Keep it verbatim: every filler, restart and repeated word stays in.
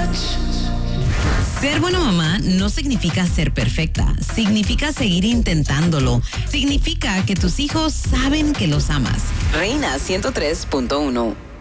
Ser buena mamá no significa ser perfecta, significa seguir intentándolo, significa que tus hijos saben que los amas. Reina ciento tres punto uno.